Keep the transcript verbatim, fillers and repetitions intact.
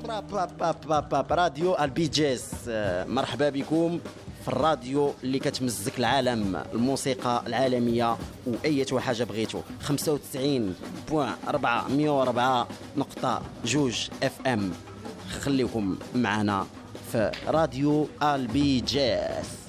با با با با با راديو البيجيس. مرحبا بكم في الراديو اللي كتمزك العالم، الموسيقى العالميه واي حاجه بغيتو. خمسة وتسعين فاصلة أربعة مية وأربعة نقطة جوج اف ام. خليكم معنا في راديو البيجيس.